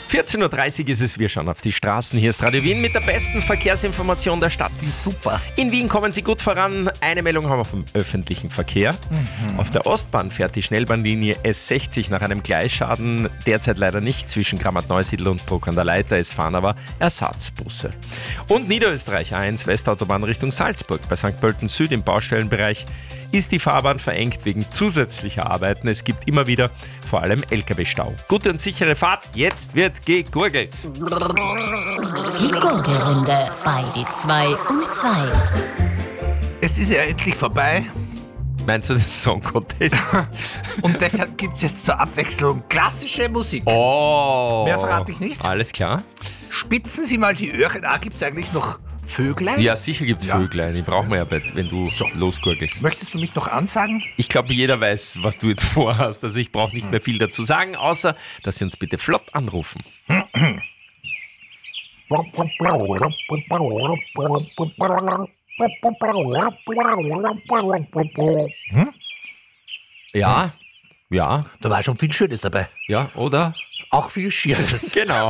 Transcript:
14.30 Uhr ist es, wir schauen auf die Straßen. Hier ist Radio Wien mit der besten Verkehrsinformation der Stadt. Super. In Wien kommen Sie gut voran. Eine Meldung haben wir vom öffentlichen Verkehr. Auf der Ostbahn fährt die Schnellbahnlinie S60 nach einem Gleisschaden derzeit leider nicht zwischen Grammat-Neusiedl und Bruck an der Leiter. Es fahren aber Ersatzbusse. Und Niederösterreich A1 Westautobahn Richtung Salzburg. Bei St. Pölten Süd im Baustellenbereich ist die Fahrbahn verengt wegen zusätzlicher Arbeiten. Es gibt immer wieder vor allem LKW-Stau. Gute und sichere Fahrt, jetzt wird gegurgelt. Die Gurgelrunde bei die 2 um 2. Es ist ja endlich vorbei Meinst du den Song Contest? und deshalb gibt es jetzt zur Abwechslung klassische Musik. Oh! Mehr verrate ich nicht. Alles klar. Spitzen Sie mal die Öhrchen. Gibt es eigentlich noch Vöglein? Ja, sicher gibt's Ja. Vöglein. Die brauchen wir ja, wenn du losgurgelst. Möchtest du mich noch ansagen? Ich glaube, jeder weiß, was du jetzt vorhast. Also ich brauche nicht mehr viel dazu sagen, außer, dass Sie uns bitte flott anrufen. Ja, Da war schon viel Schönes dabei. ja, oder? Auch viel Schieres. Genau.